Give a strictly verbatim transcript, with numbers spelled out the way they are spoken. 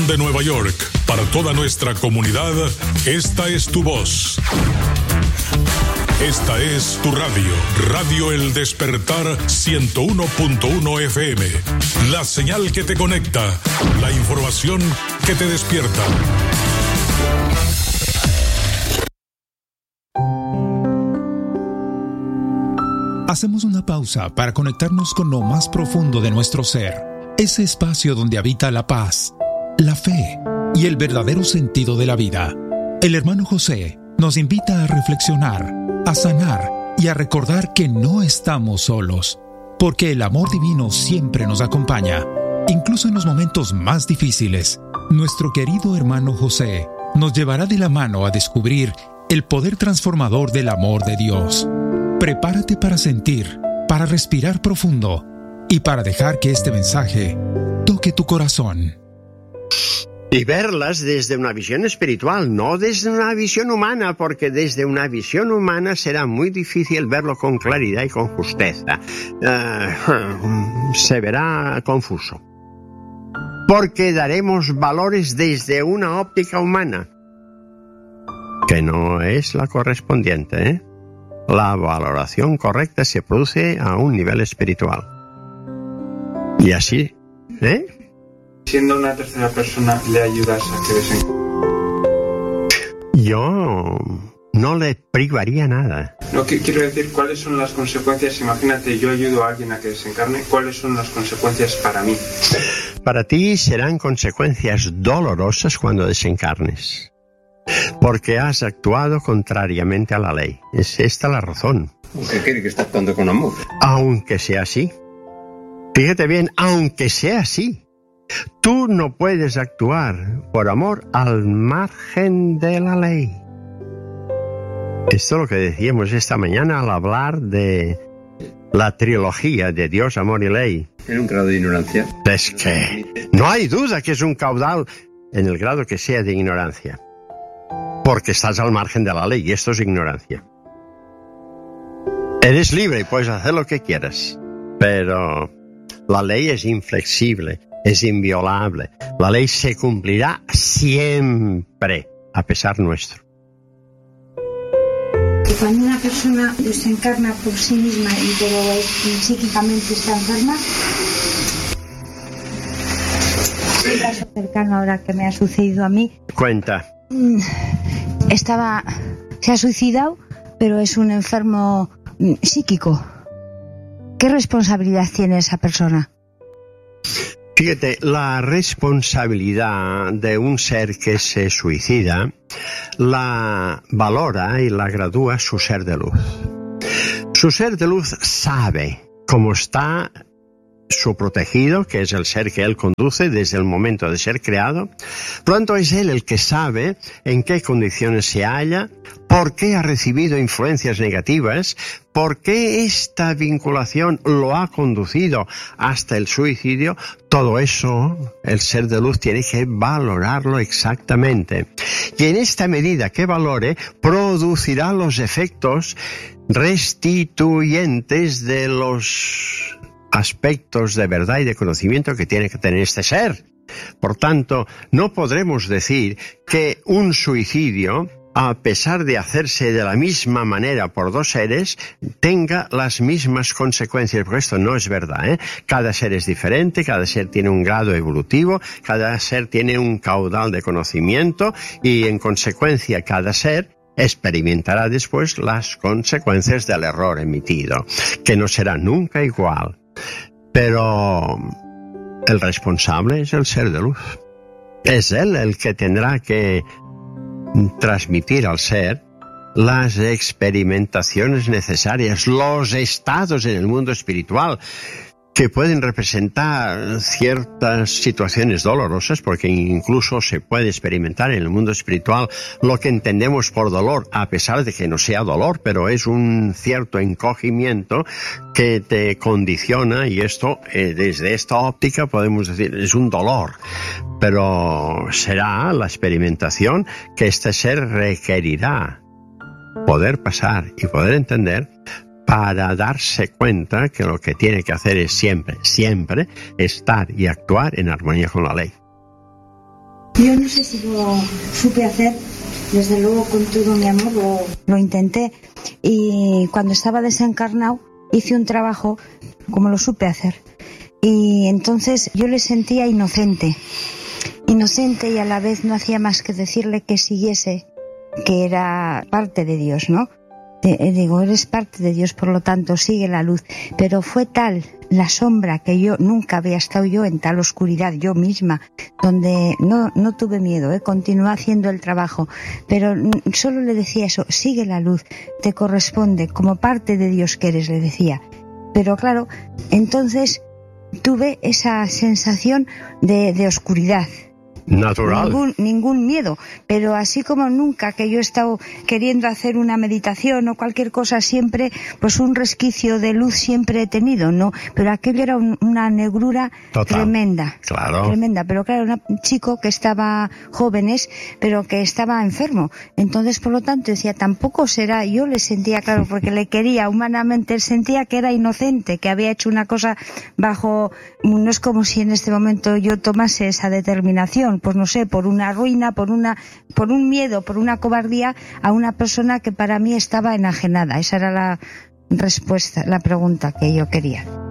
región de Nueva York, para toda nuestra comunidad, esta es tu voz. Esta es tu radio, Radio El Despertar ciento uno punto uno F M. La señal que te conecta, la información que te despierta. Hacemos una pausa para conectarnos con lo más profundo de nuestro ser, ese espacio donde habita la paz, la fe y el verdadero sentido de la vida. El hermano José nos invita a reflexionar, a sanar y a recordar que no estamos solos, porque el amor divino siempre nos acompaña, incluso en los momentos más difíciles. Nuestro querido hermano José nos llevará de la mano a descubrir el poder transformador del amor de Dios. Prepárate para sentir, para respirar profundo y para dejar que este mensaje toque tu corazón. Y verlas desde una visión espiritual, no desde una visión humana, porque desde una visión humana será muy difícil verlo con claridad y con justeza. Uh, se verá confuso. Porque daremos valores desde una óptica humana, que no es la correspondiente, ¿eh? La valoración correcta se produce a un nivel espiritual. Y así, ¿eh? Siendo una tercera persona, ¿le ayudas a que desencarne? Yo no le privaría nada. No, que, quiero decir, ¿cuáles son las consecuencias? Imagínate, yo ayudo a alguien a que desencarne, ¿cuáles son las consecuencias para mí? Para ti serán consecuencias dolorosas cuando desencarnes, porque has actuado contrariamente a la ley. Es esta la razón. ¿Usted quiere que está actuando con amor? Aunque sea así. Fíjate bien, aunque sea así. Tú no puedes actuar por amor al margen de la ley. Esto es lo que decíamos esta mañana al hablar de la trilogía de Dios, amor y ley. ¿En un grado de ignorancia? Es que no hay duda que es un caudal en el grado que sea de ignorancia. Porque estás al margen de la ley y esto es ignorancia. Eres libre y puedes hacer lo que quieras, pero la ley es inflexible, es inviolable. La ley se cumplirá siempre, a pesar nuestro. Cuando una persona desencarna por sí misma y pero psíquicamente está enferma, un caso cercano ahora que me ha sucedido a mí. Cuenta. Estaba, se ha suicidado, pero es un enfermo psíquico. ¿Qué responsabilidad tiene esa persona? Fíjate, la responsabilidad de un ser que se suicida la valora y la gradúa su ser de luz. Su ser de luz sabe cómo está su protegido, que es el ser que él conduce desde el momento de ser creado. Por lo tanto, es él el que sabe en qué condiciones se halla, por qué ha recibido influencias negativas, por qué esta vinculación lo ha conducido hasta el suicidio. Todo eso, el ser de luz tiene que valorarlo exactamente. Y en esta medida que valore, producirá los efectos restituyentes de los aspectos de verdad y de conocimiento que tiene que tener este ser. Por tanto, no podremos decir que un suicidio, a pesar de hacerse de la misma manera por dos seres, tenga las mismas consecuencias, porque esto no es verdad, ¿eh? Cada ser es diferente, cada ser tiene un grado evolutivo, cada ser tiene un caudal de conocimiento y, en consecuencia, cada ser experimentará después las consecuencias del error emitido, que no será nunca igual. Pero el responsable es el ser de luz. Es él el que tendrá que transmitir al ser las experimentaciones necesarias, los estados en el mundo espiritual que pueden representar ciertas situaciones dolorosas, porque incluso se puede experimentar en el mundo espiritual lo que entendemos por dolor, a pesar de que no sea dolor, pero es un cierto encogimiento que te condiciona, y esto, eh, desde esta óptica podemos decir, es un dolor, pero será la experimentación que este ser requerirá poder pasar y poder entender, para darse cuenta que lo que tiene que hacer es siempre, siempre estar y actuar en armonía con la ley. Yo no sé si lo supe hacer, desde luego con todo mi amor lo, lo intenté, y cuando estaba desencarnado hice un trabajo como lo supe hacer, y entonces yo le sentía inocente, inocente y a la vez no hacía más que decirle que siguiese, que era parte de Dios, ¿no? Te, digo, eres parte de Dios, por lo tanto sigue la luz. Pero fue tal la sombra que yo nunca había estado yo en tal oscuridad, yo misma, donde no, no tuve miedo, ¿eh? Continué haciendo el trabajo, pero solo le decía eso, sigue la luz, te corresponde, como parte de Dios que eres, le decía. Pero claro, entonces tuve esa sensación de, de oscuridad. Natural. Ningún, ningún miedo, pero así como nunca que yo he estado queriendo hacer una meditación o cualquier cosa, siempre, pues un resquicio de luz siempre he tenido, ¿no? Pero aquello era un, una negrura Total. tremenda. Claro. Tremenda, pero claro, era un chico que estaba jóvenes, pero que estaba enfermo. Entonces, por lo tanto, decía, tampoco será, yo le sentía, claro, porque le quería humanamente, él sentía que era inocente, que había hecho una cosa bajo, no es como si en este momento yo tomase esa determinación, pues no sé, por una ruina, por una, por un miedo, por una cobardía a una persona que para mí estaba enajenada. Esa era la respuesta, la pregunta que yo quería.